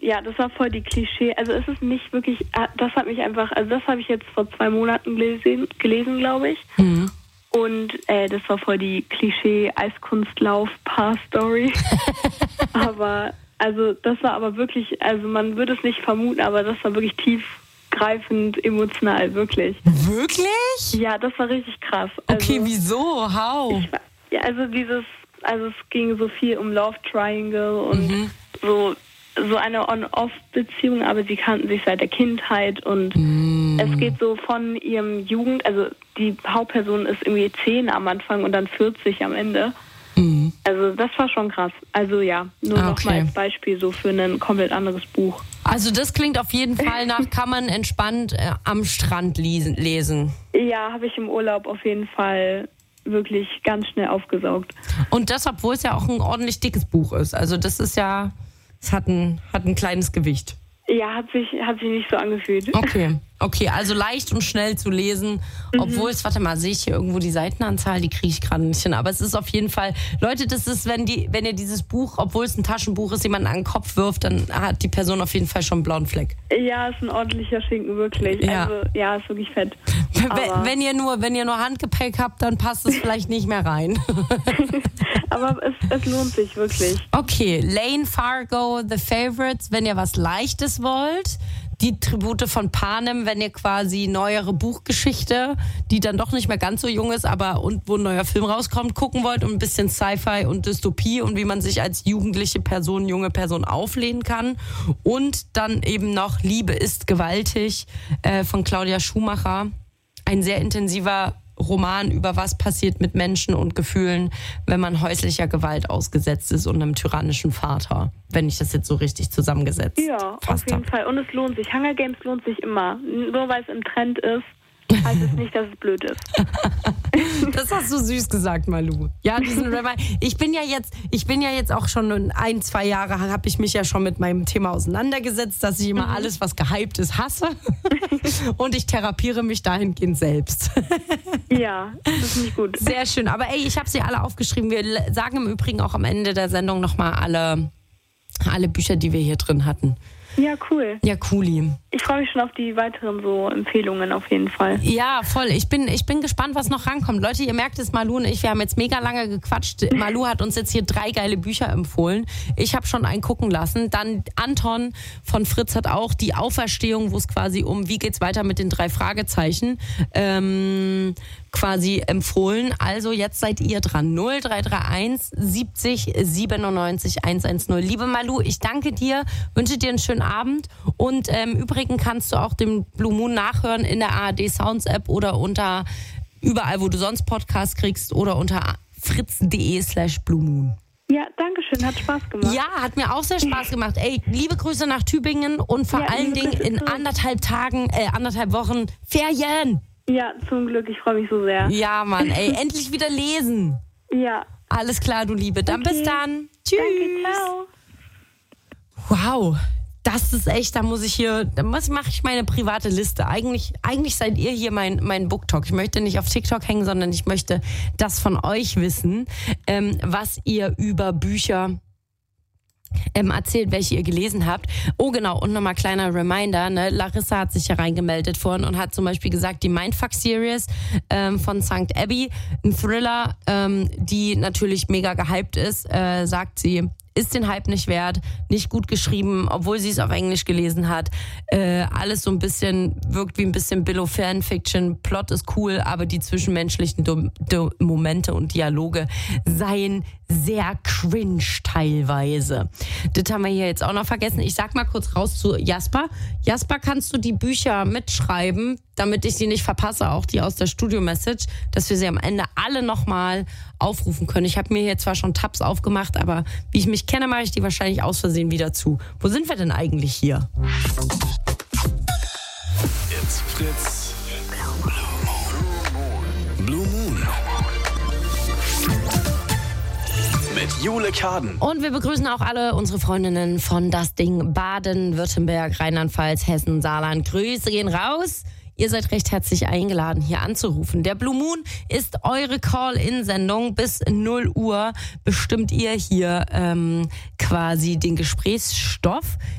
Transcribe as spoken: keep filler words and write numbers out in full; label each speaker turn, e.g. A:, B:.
A: Ja, das war voll die Klischee. Also es ist nicht wirklich, das hat mich einfach, also das habe ich jetzt vor zwei Monaten gelesen, gelesen glaube ich. Mhm. Und äh, das war voll die Klischee-Eiskunstlauf-Paar-Story. Aber, also das war aber wirklich, also man würde es nicht vermuten, aber das war wirklich tiefgreifend emotional, wirklich.
B: Wirklich?
A: Ja, das war richtig krass.
B: Okay,
A: also,
B: wieso? How?
A: Ich, ja, also dieses, also es ging so viel um Love Triangle und mhm. so so eine On-Off-Beziehung, aber sie kannten sich seit der Kindheit und mm. es geht so von ihrem Jugend, also die Hauptperson ist irgendwie zehn am Anfang und dann vierzig am Ende. Mm. Also das war schon krass. Also ja, nur okay. nochmal als Beispiel so für ein komplett anderes Buch.
B: Also das klingt auf jeden Fall nach, kann man entspannt äh, am Strand lesen. lesen.
A: Ja, habe ich im Urlaub auf jeden Fall wirklich ganz schnell aufgesaugt.
B: Und das, obwohl es ja auch ein ordentlich dickes Buch ist. Also das ist ja... Es hat ein, hat ein kleines Gewicht.
A: Ja, hat sich, hat sich nicht so angefühlt.
B: Okay, okay, also leicht und schnell zu lesen, mhm. obwohl es, warte mal, sehe ich hier irgendwo die Seitenanzahl, die kriege ich gerade nicht hin, aber es ist auf jeden Fall, Leute, das ist, wenn die, wenn ihr dieses Buch, obwohl es ein Taschenbuch ist, jemanden an den Kopf wirft, dann hat die Person auf jeden Fall schon einen blauen Fleck.
A: Ja, ist ein ordentlicher Schinken, wirklich. Ja. Also, ja, ist wirklich fett.
B: Wenn, wenn ihr nur, wenn ihr nur Handgepäck habt, dann passt es vielleicht nicht mehr rein.
A: Aber es, es lohnt sich wirklich.
B: Okay, Lane, Fargo, The Favorites, wenn ihr was Leichtes wollt. Die Tribute von Panem, wenn ihr quasi neuere Buchgeschichte, die dann doch nicht mehr ganz so jung ist, aber und wo ein neuer Film rauskommt, gucken wollt und ein bisschen Sci-Fi und Dystopie und wie man sich als jugendliche Person, junge Person auflehnen kann. Und dann eben noch Liebe ist gewaltig äh, von Claudia Schumacher. Ein sehr intensiver Roman über was passiert mit Menschen und Gefühlen, wenn man häuslicher Gewalt ausgesetzt ist und einem tyrannischen Vater. Wenn ich das jetzt so richtig zusammengesetzt
A: Ja, auf jeden hab. Fall. Und es lohnt sich. Hunger Games lohnt sich immer. Nur weil es im Trend ist, heißt es nicht, dass es blöd ist.
B: Das hast du süß gesagt, Malu. Ja, diesen Reminder. Ich bin ja jetzt, ich bin ja jetzt auch schon ein, zwei Jahre, habe ich mich ja schon mit meinem Thema auseinandergesetzt, dass ich immer mhm. alles, was gehypt ist, hasse. Und ich therapiere mich dahingehend selbst.
A: Ja, das finde ich gut.
B: Sehr schön. Aber ey, ich habe sie alle aufgeschrieben. Wir sagen im Übrigen auch am Ende der Sendung nochmal alle, alle Bücher, die wir hier drin hatten.
A: Ja, cool.
B: Ja, cooli.
A: Ich freue mich schon auf die weiteren so Empfehlungen auf jeden Fall.
B: Ja, voll. Ich bin, ich bin gespannt, was noch rankommt. Leute, ihr merkt es, Malu und ich, wir haben jetzt mega lange gequatscht. Malu hat uns jetzt hier drei geile Bücher empfohlen. Ich habe schon einen gucken lassen. Dann Anton von Fritz hat auch die Auferstehung, wo es quasi um, wie geht's weiter mit den drei Fragezeichen, ähm, quasi empfohlen. Also jetzt seid ihr dran. null drei drei eins siebzig siebenundneunzig hundertzehn. Liebe Malu, ich danke dir, wünsche dir einen schönen Abend und ähm, übrigens kannst du auch den Blue Moon nachhören in der A R D Sounds App oder unter überall, wo du sonst Podcasts kriegst oder unter fritz.de slash Blue Moon.
A: Ja, danke schön, hat Spaß gemacht.
B: Ja, hat mir auch sehr Spaß gemacht. Ey, liebe Grüße nach Tübingen und vor ja, allen Dingen in zurück. anderthalb Tagen, äh, anderthalb Wochen Ferien.
A: Ja, zum Glück, ich freue mich so sehr.
B: Ja, Mann, ey, endlich wieder lesen.
A: Ja.
B: Alles klar, du Liebe. Dann okay. Bis dann. Tschüss.
A: Danke, ciao.
B: Wow. Das ist echt, da muss ich hier, da mache ich meine private Liste. Eigentlich, eigentlich seid ihr hier mein, mein BookTalk. Ich möchte nicht auf TikTok hängen, sondern ich möchte das von euch wissen, ähm, was ihr über Bücher ähm, erzählt, welche ihr gelesen habt. Oh genau, und nochmal kleiner Reminder, ne? Larissa hat sich ja reingemeldet vorhin und hat zum Beispiel gesagt, die Mindfuck-Series ähm, von Sankt Abbey, ein Thriller, ähm, die natürlich mega gehypt ist, äh, sagt sie, ist den Hype nicht wert, nicht gut geschrieben, obwohl sie es auf Englisch gelesen hat. Äh, alles so ein bisschen, wirkt wie ein bisschen Billow-Fanfiction. Plot ist cool, aber die zwischenmenschlichen Do- Do- Momente und Dialoge seien sehr cringe teilweise. Das haben wir hier jetzt auch noch vergessen. Ich sag mal kurz raus zu Jasper. Jasper, kannst du die Bücher mitschreiben, damit ich sie nicht verpasse, auch die aus der Studio-Message, dass wir sie am Ende alle nochmal aufrufen können. Ich habe mir hier zwar schon Tabs aufgemacht, aber wie ich mich kenne, mache ich die wahrscheinlich aus Versehen wieder zu. Wo sind wir denn eigentlich hier?
C: It's Fritz. Blue Moon. Mit Jule Kaden.
B: Und wir begrüßen auch alle unsere Freundinnen von Das Ding Baden-Württemberg, Rheinland-Pfalz, Hessen, Saarland. Grüße gehen raus. Ihr seid recht herzlich eingeladen, hier anzurufen. Der Blue Moon ist eure Call-In-Sendung. Bis null Uhr bestimmt ihr hier ähm, quasi den Gesprächsstoff.